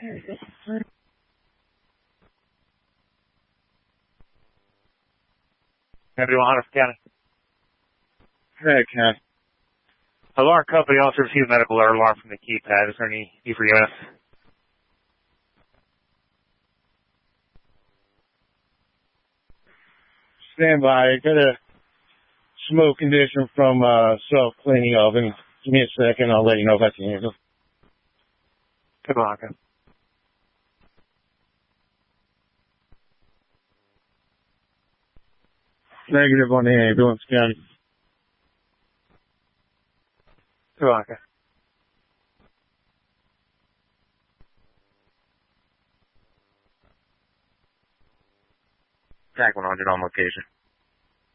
Everyone, Hunter County. Hey, Ken. Alarm company also received a medical alert alarm from the keypad. Is there any need for EMS? Stand by. Got a smoke condition from self-cleaning oven. Give me a second. I'll let you know if I can handle. Good luck. Negative on the ambulance, County. Good luck. TAC 100 on location.